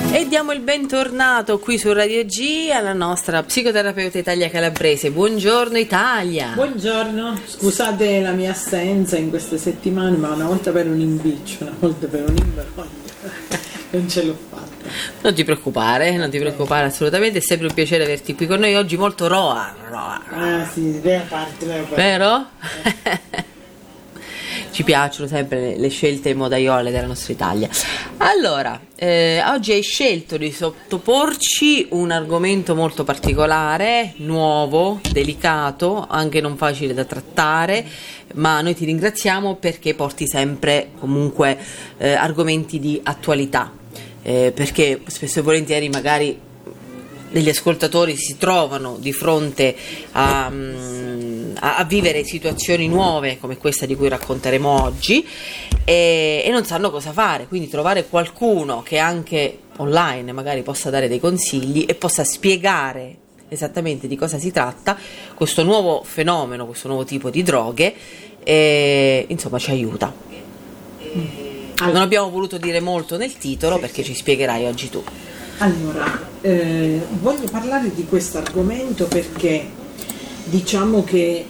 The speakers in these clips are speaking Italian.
E diamo il bentornato qui su Radio G alla nostra psicoterapeuta Italia Calabrese. Buongiorno Italia. Buongiorno, scusate la mia assenza in queste settimane, ma una volta per un impiccio, una volta per un imbroglio, non ce l'ho fatta. Non ti preoccupare assolutamente, è sempre un piacere averti qui con noi oggi, molto roa. Ah sì, parte. Vero? Ci piacciono sempre le scelte modaiole della nostra Italia. Allora, oggi hai scelto di sottoporci un argomento molto particolare, nuovo, delicato, anche non facile da trattare, ma noi ti ringraziamo perché porti sempre comunque argomenti di attualità, perché spesso e volentieri magari degli ascoltatori si trovano di fronte a vivere situazioni nuove come questa di cui racconteremo oggi e non sanno cosa fare, quindi trovare qualcuno che anche online magari possa dare dei consigli e possa spiegare esattamente di cosa si tratta questo nuovo fenomeno, questo nuovo tipo di droghe, insomma ci aiuta. Non abbiamo voluto dire molto nel titolo perché ci spiegherai oggi tu. Allora, voglio parlare di questo argomento perché diciamo che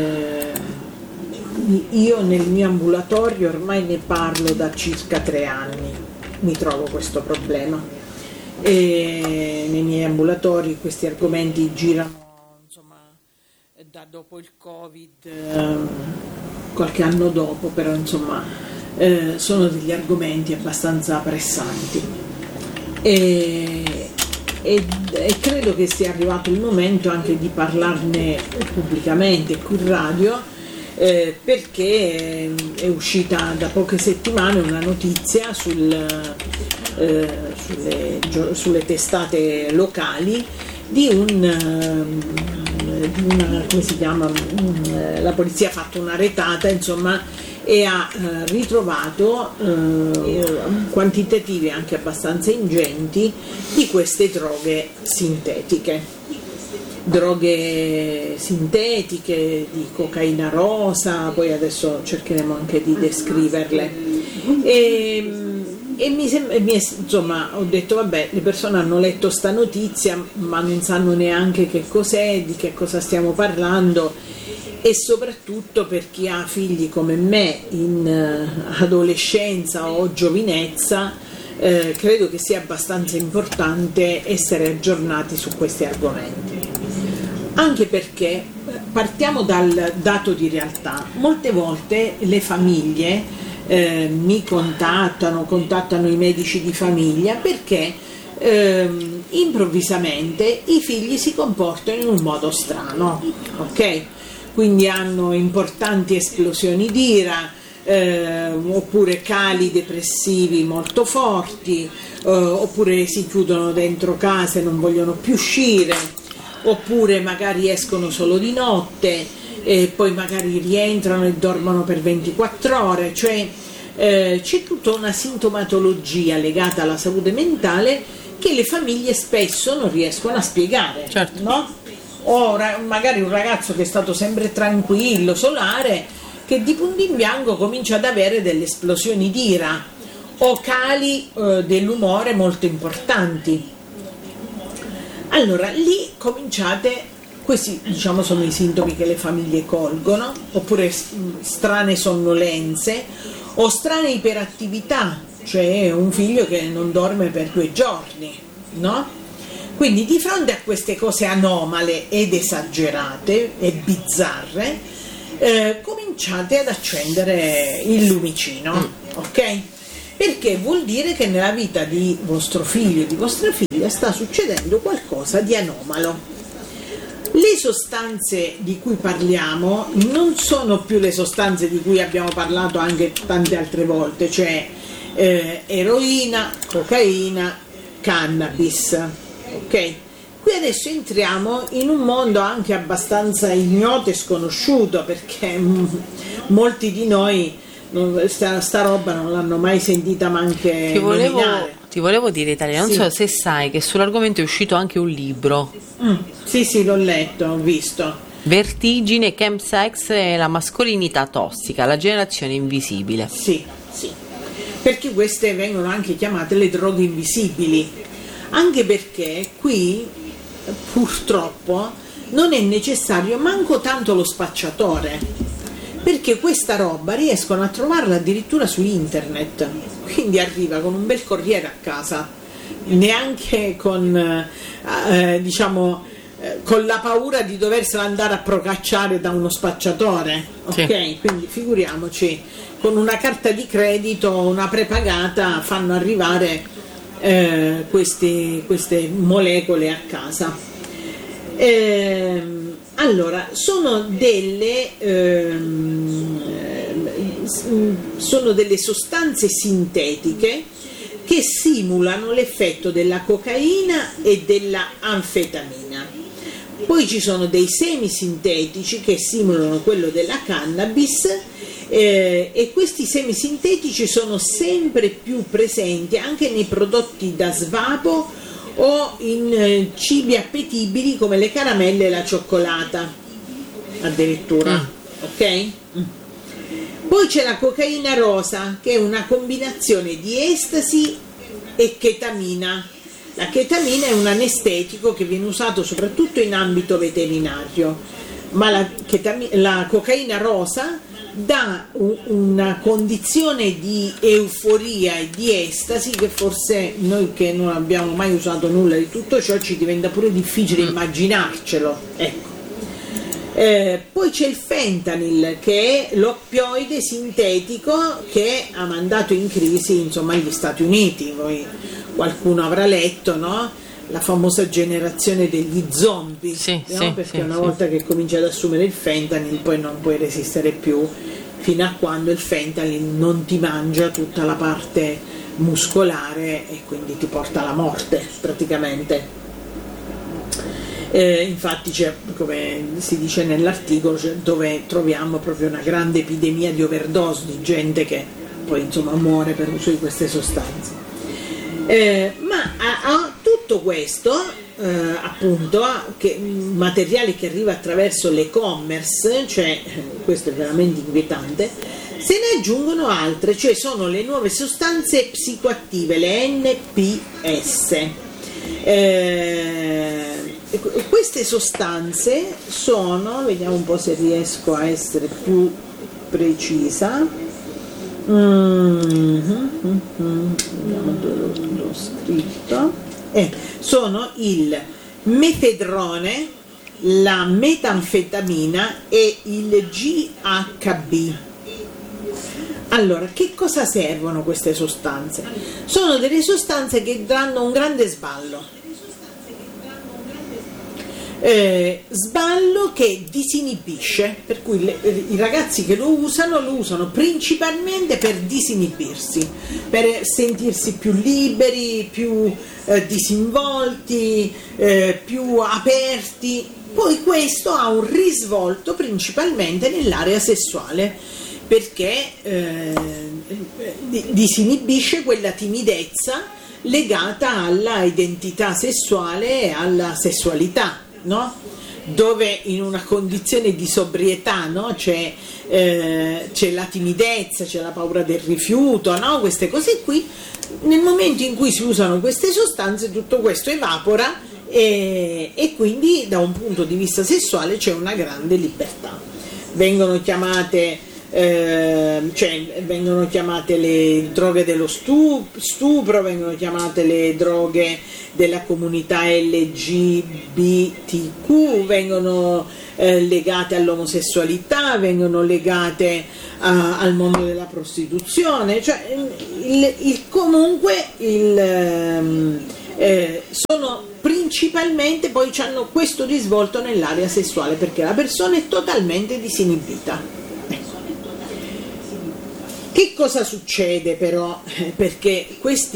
io nel mio ambulatorio ormai ne parlo da circa 3 anni, mi trovo questo problema e nei miei ambulatori questi argomenti girano insomma da dopo il Covid, qualche anno dopo, però insomma sono degli argomenti abbastanza pressanti. E credo che sia arrivato il momento anche di parlarne pubblicamente qui in radio, perché è uscita da poche settimane una notizia sulle testate locali di una, come si chiama, la polizia ha fatto una retata insomma e ha ritrovato quantitativi anche abbastanza ingenti di queste droghe sintetiche di cocaina rosa, poi adesso cercheremo anche di descriverle insomma ho detto vabbè, le persone hanno letto sta notizia ma non sanno neanche che cos'è, di che cosa stiamo parlando, e soprattutto per chi ha figli come me in adolescenza o giovinezza, credo che sia abbastanza importante essere aggiornati su questi argomenti, anche perché partiamo dal dato di realtà. Molte volte le famiglie mi contattano i medici di famiglia perché improvvisamente i figli si comportano in un modo strano, ok? Quindi hanno importanti esplosioni d'ira, oppure cali depressivi molto forti, oppure si chiudono dentro casa e non vogliono più uscire, oppure magari escono solo di notte e poi magari rientrano e dormono per 24 ore, cioè c'è tutta una sintomatologia legata alla salute mentale che le famiglie spesso non riescono a spiegare, certo. No? O magari un ragazzo che è stato sempre tranquillo, solare, che di punto in bianco comincia ad avere delle esplosioni d'ira o cali dell'umore molto importanti. Allora lì cominciate, questi diciamo sono i sintomi che le famiglie colgono, oppure strane sonnolenze o strane iperattività, cioè un figlio che non dorme per 2 giorni, no? Quindi di fronte a queste cose anomale ed esagerate e bizzarre, cominciate ad accendere il lumicino, ok? Perché vuol dire che nella vita di vostro figlio e di vostra figlia sta succedendo qualcosa di anomalo. Le sostanze di cui parliamo non sono più le sostanze di cui abbiamo parlato anche tante altre volte, cioè eroina, cocaina, cannabis. Ok, qui adesso entriamo in un mondo anche abbastanza ignoto e sconosciuto, perché molti di noi sta roba non l'hanno mai sentita manche nominare. Ti volevo dire, Italia, non so se sai che sull'argomento è uscito anche un libro. Sì, l'ho letto, ho visto. Vertigine, chemsex e la mascolinità tossica, la generazione invisibile. Sì, perché queste vengono anche chiamate le droghe invisibili, anche perché qui purtroppo non è necessario manco tanto lo spacciatore, perché questa roba riescono a trovarla addirittura su internet, quindi arriva con un bel corriere a casa, neanche con con la paura di doversela andare a procacciare da uno spacciatore, ok? Sì. Quindi figuriamoci, con una carta di credito, una prepagata, fanno arrivare queste molecole a casa. Allora, sono delle sostanze sintetiche che simulano l'effetto della cocaina e della anfetamina. Poi ci sono dei semisintetici che simulano quello della cannabis, e questi semisintetici sono sempre più presenti anche nei prodotti da svapo o in cibi appetibili come le caramelle e la cioccolata, addirittura. Ok? Poi c'è la cocaina rosa, che è una combinazione di estasi e chetamina. La chetamina è un anestetico che viene usato soprattutto in ambito veterinario, ma la cocaina rosa dà una condizione di euforia e di estasi che forse noi che non abbiamo mai usato nulla di tutto ciò ci diventa pure difficile immaginarcelo, ecco. Poi c'è il fentanyl, che è l'oppioide sintetico che ha mandato in crisi, insomma, gli Stati Uniti. Qualcuno avrà letto, no? La famosa generazione degli zombie, no? Perché una volta che cominci ad assumere il fentanyl poi non puoi resistere più, fino a quando il fentanyl non ti mangia tutta la parte muscolare e quindi ti porta alla morte praticamente. Infatti c'è, come si dice nell'articolo, dove troviamo proprio una grande epidemia di overdose, di gente che poi insomma muore per uso di queste sostanze. Ma a tutto questo, appunto, materiale che arriva attraverso l'e-commerce, cioè questo è veramente inquietante, se ne aggiungono altre, cioè sono le nuove sostanze psicoattive, le NPS. Queste sostanze sono, vediamo un po' se riesco a essere più precisa, vediamo dove l'ho scritto, sono il mefedrone, la metanfetamina e il GHB. Allora, che cosa servono queste sostanze? Sono delle sostanze che danno un grande sballo. Sballo che disinibisce, per cui i ragazzi che lo usano principalmente per disinibirsi, per sentirsi più liberi, più disinvolti, più aperti. Poi questo ha un risvolto principalmente nell'area sessuale, perché disinibisce quella timidezza legata alla identità sessuale e alla sessualità, no? Dove in una condizione di sobrietà, no? C'è la timidezza, c'è la paura del rifiuto, no? Queste cose qui. Nel momento in cui si usano queste sostanze tutto questo evapora e quindi da un punto di vista sessuale c'è una grande libertà. Vengono chiamate le droghe dello stupro, vengono chiamate le droghe della comunità LGBTQ, vengono legate all'omosessualità, vengono legate al mondo della prostituzione, cioè sono principalmente, poi hanno questo risvolto nell'area sessuale perché la persona è totalmente disinibita. Che cosa succede però? Perché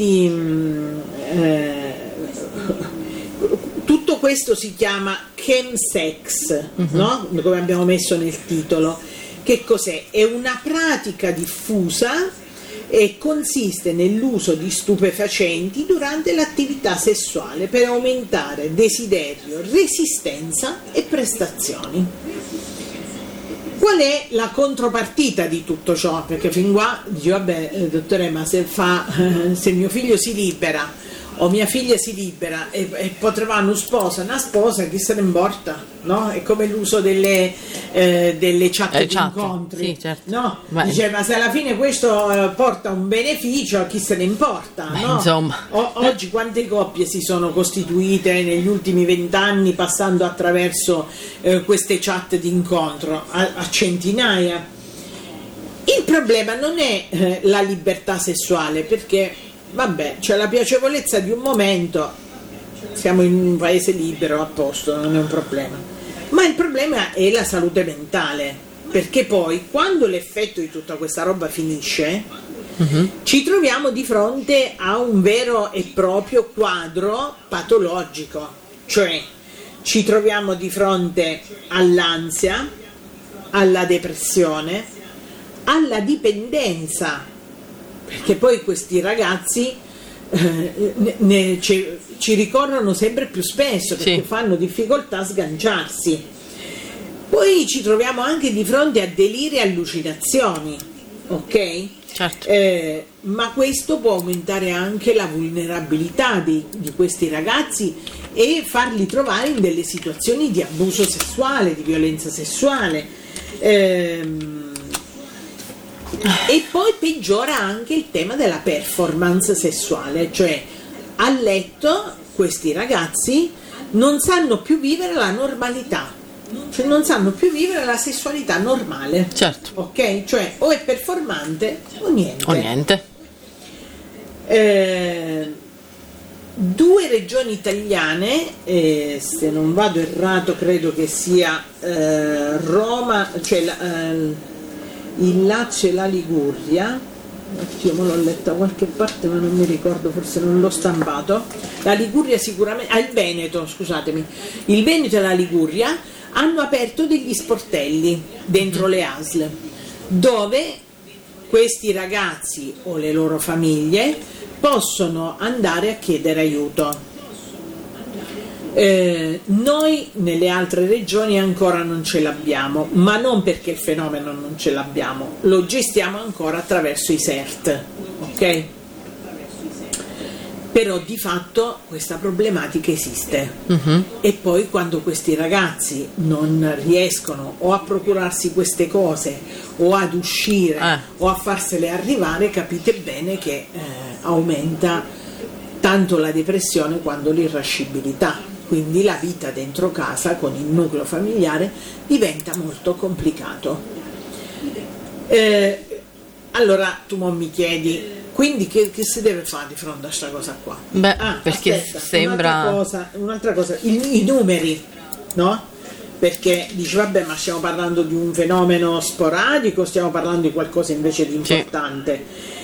tutto questo si chiama chemsex, no? Come abbiamo messo nel titolo. Che cos'è? È una pratica diffusa e consiste nell'uso di stupefacenti durante l'attività sessuale per aumentare desiderio, resistenza e prestazioni. Qual è la contropartita di tutto ciò? Perché fin qua dici, vabbè, dottore, ma se mio figlio si libera o mia figlia si libera e potrà una sposa, chi se ne importa, no? È come l'uso delle chat di incontri, sì, certo. No? Diceva, se alla fine questo porta un beneficio, a chi se ne importa, no? Insomma. Oggi quante coppie si sono costituite negli ultimi 20 anni passando attraverso queste chat di incontro, a centinaia. Il problema non è la libertà sessuale, perché vabbè, c'è la piacevolezza di un momento, siamo in un paese libero, a posto, non è un problema, ma il problema è la salute mentale, perché poi quando l'effetto di tutta questa roba finisce, ci troviamo di fronte a un vero e proprio quadro patologico, cioè ci troviamo di fronte all'ansia, alla depressione, alla dipendenza, perché poi questi ragazzi ci ricorrono sempre più spesso, perché fanno difficoltà a sganciarsi. Poi ci troviamo anche di fronte a deliri e allucinazioni, ok? Certo. Ma questo può aumentare anche la vulnerabilità di questi ragazzi e farli trovare in delle situazioni di abuso sessuale, di violenza sessuale. E poi peggiora anche il tema della performance sessuale, cioè a letto questi ragazzi non sanno più vivere la normalità, cioè non sanno più vivere la sessualità normale. Certo. Ok? Cioè o è performante o niente. Due regioni italiane, se non vado errato credo che sia Roma, cioè il Lazio e la Liguria, io me l'ho letta da qualche parte ma non mi ricordo, forse non l'ho stampato, la Liguria sicuramente, il Veneto, scusatemi, il Veneto e la Liguria hanno aperto degli sportelli dentro le ASL dove questi ragazzi o le loro famiglie possono andare a chiedere aiuto. Noi nelle altre regioni ancora non ce l'abbiamo, ma non perché il fenomeno non ce l'abbiamo, lo gestiamo ancora attraverso i SERT, ok? Però di fatto questa problematica esiste. E poi quando questi ragazzi non riescono o a procurarsi queste cose o ad uscire o a farsele arrivare, capite bene che aumenta tanto la depressione quanto l'irascibilità. Quindi la vita dentro casa con il nucleo familiare diventa molto complicato. Allora tu mi chiedi, quindi che si deve fare di fronte a questa cosa qua? Perché aspetta, sembra un'altra cosa, i numeri, no? Perché dici vabbè, ma stiamo parlando di un fenomeno sporadico, stiamo parlando di qualcosa invece di importante.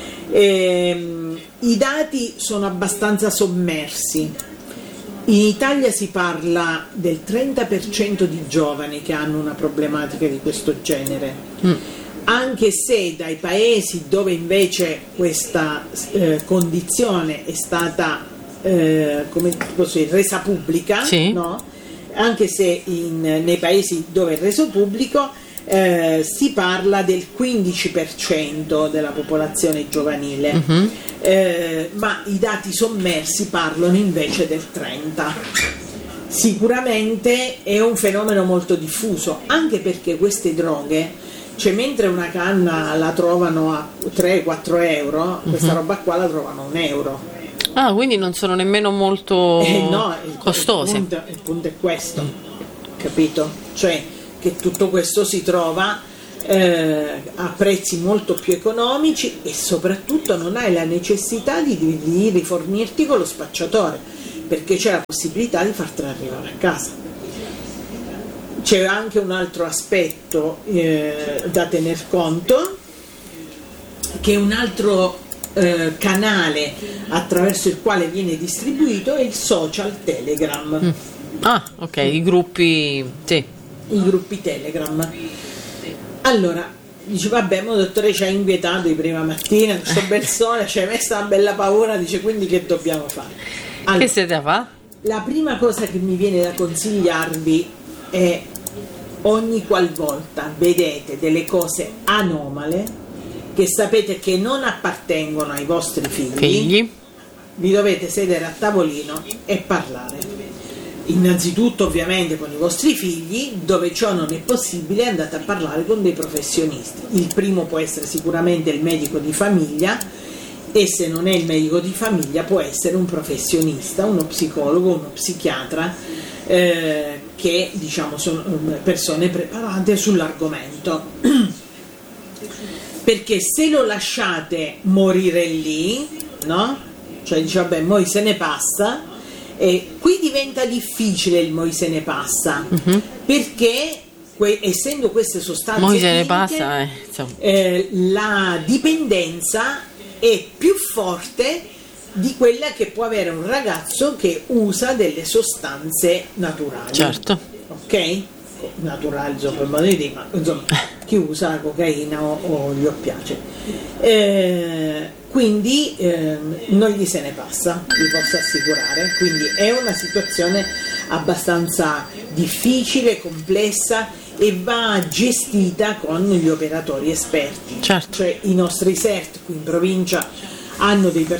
I dati sono abbastanza sommersi. In Italia si parla del 30% di giovani che hanno una problematica di questo genere, anche se dai paesi dove invece questa condizione è stata come posso dire, resa pubblica, no? Anche se nei paesi dove è reso pubblico si parla del 15% della popolazione giovanile, ma i dati sommersi parlano invece del 30%. Sicuramente è un fenomeno molto diffuso, anche perché queste droghe, cioè mentre una canna la trovano a 3-4 euro, questa roba qua la trovano a €1. Quindi non sono nemmeno molto costose. Il punto è questo, capito? Cioè che tutto questo si trova a prezzi molto più economici e soprattutto non hai la necessità di rifornirti con lo spacciatore, perché c'è la possibilità di fartela arrivare a casa. C'è anche un altro aspetto da tener conto, che un altro canale attraverso il quale viene distribuito è il social Telegram. Ok, i gruppi, sì. I gruppi Telegram. Allora, dice vabbè, mo dottore ci ha inquietato di prima mattina, questo bel sole, ci hai messo una bella paura, dice quindi che dobbiamo fare? Allora, che siete a fare? La prima cosa che mi viene da consigliarvi è, ogni qualvolta vedete delle cose anomale che sapete che non appartengono ai vostri figli, vi dovete sedere a tavolino e parlare. Innanzitutto ovviamente con i vostri figli, dove ciò non è possibile andate a parlare con dei professionisti. Il primo può essere sicuramente il medico di famiglia, e se non è il medico di famiglia può essere un professionista, uno psicologo, uno psichiatra, che diciamo sono persone preparate sull'argomento. Perché se lo lasciate morire lì, no? Cioè dice vabbè, mo se ne passa, e qui diventa difficile il mo se ne passa, perché essendo queste sostanze chimiche, la dipendenza è più forte di quella che può avere un ragazzo che usa delle sostanze naturali. Certo. Ok? Naturali, insomma, per modo di dire, ma insomma, chi usa la cocaina o gli oppiacei. Quindi non gli se ne passa, vi posso assicurare. Quindi è una situazione abbastanza difficile, complessa, e va gestita con gli operatori esperti. Certo. Cioè i nostri CERT qui in provincia hanno del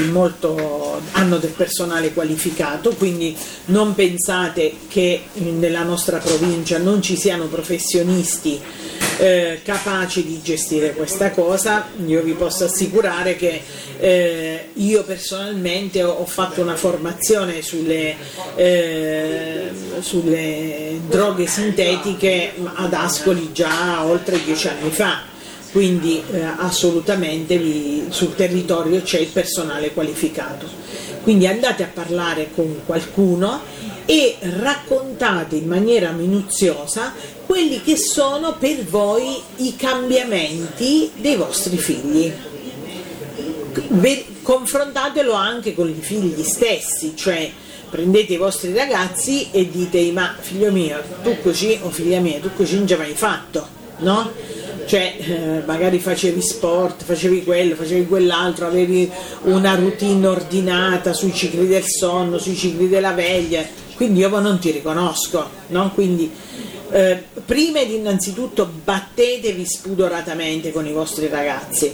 personale qualificato, quindi non pensate che nella nostra provincia non ci siano professionisti capaci di gestire questa cosa. Io vi posso assicurare che io personalmente ho fatto una formazione sulle droghe sintetiche ad Ascoli già oltre 10 anni fa. Quindi assolutamente sul territorio c'è il personale qualificato. Quindi andate a parlare con qualcuno e raccontate in maniera minuziosa quelli che sono per voi i cambiamenti dei vostri figli. Confrontatelo anche con i figli stessi, cioè prendete i vostri ragazzi e dite ma figlio mio tu così, o figlia mia tu così non ci hai mai fatto, no? Cioè magari facevi sport, facevi quello, facevi quell'altro, avevi una routine ordinata sui cicli del sonno, sui cicli della veglia, quindi io non ti riconosco, no? Quindi prima ed innanzitutto battetevi spudoratamente con i vostri ragazzi,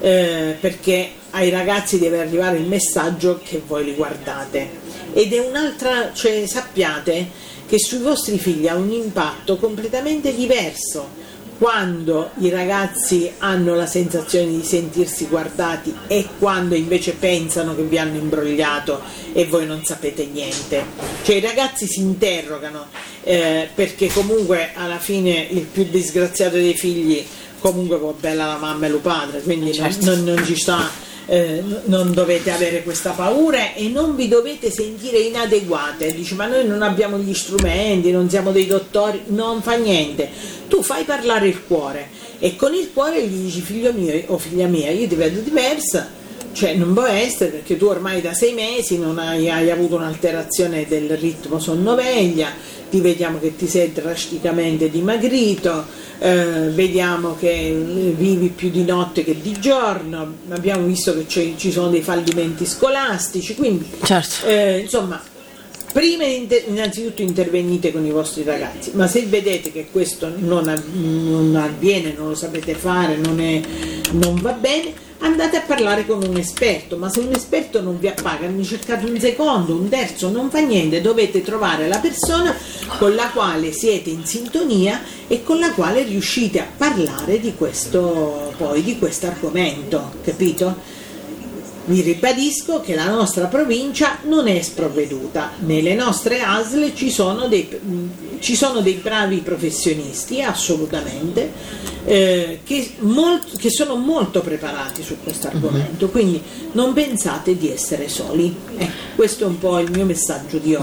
perché ai ragazzi deve arrivare il messaggio che voi li guardate, ed è un'altra, cioè sappiate che sui vostri figli ha un impatto completamente diverso quando i ragazzi hanno la sensazione di sentirsi guardati e quando invece pensano che vi hanno imbrogliato e voi non sapete niente. Cioè i ragazzi si interrogano, perché comunque alla fine il più disgraziato dei figli comunque può bella la mamma e lo padre, quindi certo. non ci sta. Non dovete avere questa paura e non vi dovete sentire inadeguate. Dici ma noi non abbiamo gli strumenti, non siamo dei dottori, non fa niente, tu fai parlare il cuore e con il cuore gli dici figlio mio o figlia mia io ti vedo diversa, cioè non può essere perché tu ormai da 6 mesi non hai avuto un'alterazione del ritmo sonno-veglia, ti vediamo che ti sei drasticamente dimagrito, vediamo che vivi più di notte che di giorno, abbiamo visto che ci sono dei fallimenti scolastici, quindi certo. Insomma prima innanzitutto intervenite con i vostri ragazzi, ma se vedete che questo non avviene, non lo sapete fare, non va bene, andate a parlare con un esperto, ma se un esperto non vi appaga, ne cercate un secondo, un terzo, non fa niente, dovete trovare la persona con la quale siete in sintonia e con la quale riuscite a parlare di questo argomento, capito? Vi ribadisco che la nostra provincia non è sprovveduta, nelle nostre ASL ci sono dei bravi professionisti, assolutamente, che sono molto preparati su questo argomento, quindi non pensate di essere soli. Questo è un po' il mio messaggio di oggi.